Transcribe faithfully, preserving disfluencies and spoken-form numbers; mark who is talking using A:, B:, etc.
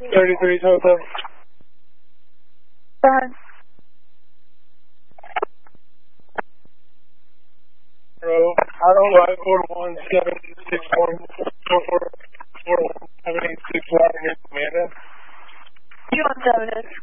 A: thirty-three Hotel.
B: Go ahead.
A: Hello. I don't know. four one seven six one four four four one seven eight six one in Amanda.
B: two one seven is